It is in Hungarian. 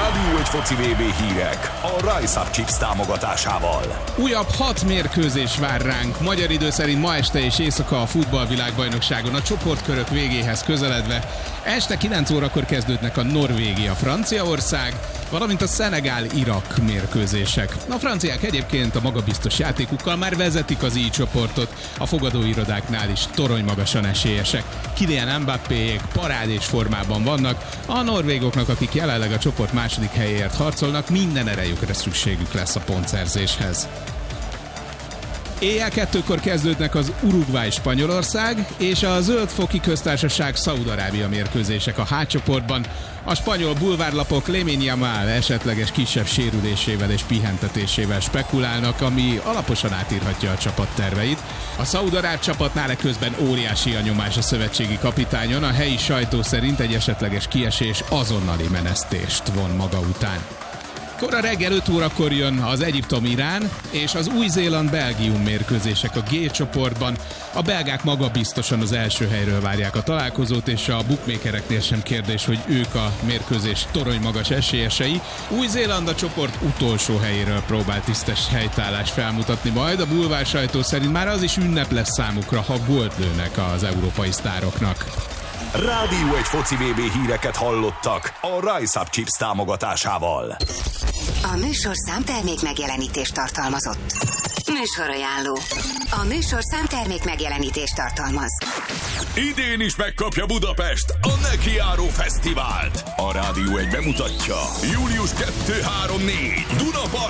Rádió egy foci VB hírek a Rise Up Chips támogatásával. Újabb 6 mérkőzés vár ránk. Magyar idő szerint ma este és éjszaka a futballvilágbajnokságon a csoportkörök végéhez közeledve. Este 9 órakor kezdődnek a Norvégia-Franciaország, valamint a Szenegál-Irak mérkőzések. A franciák egyébként a magabiztos játékukkal már vezetik az I csoportot, a fogadóirodáknál is toronymagasan esélyesek. Kylian Mbappéék parádés formában vannak, a norvégoknak, akik jelenleg a csoport második helyéért harcolnak, minden erejükre szükségük lesz a pontszerzéshez. Éjjel 2-kor kezdődnek az Uruguay-Spanyolország és a Zöld-foki köztársaság Szaúd-Arábia mérkőzések a H csoportban. A spanyol bulvárlapok Lamine Yamal esetleges kisebb sérülésével és pihentetésével spekulálnak, ami alaposan átírhatja a csapat terveit. A szaúd-aráb csapatnál eközben óriási a nyomás a szövetségi kapitányon, a helyi sajtó szerint egy esetleges kiesés azonnali menesztést von maga után. Kora reggel 5 órakor jön az Egyiptom-Irán és az Új-Zéland-Belgium mérkőzések a G csoportban. A belgák magabiztosan az első helyről várják a találkozót, és a bookmakereknél sem kérdés, hogy ők a mérkőzés toronymagas esélyesei. Új-Zéland a csoport utolsó helyéről próbál tisztes helytállást felmutatni majd. A bulvár sajtó szerint már az is ünnep lesz számukra, ha gólt lőnek az európai sztároknak. Rádió egy foci VB híreket hallottak a Rise Up Chips támogatásával. A műsorszám termék megjelenítést tartalmazott. Műsorajánló. A műsorszám termék megjelenítést tartalmaz. Idén is megkapja Budapest a Nekiáró Fesztivált. A Rádió egy bemutatja. Július 2-3-4 Dunaparton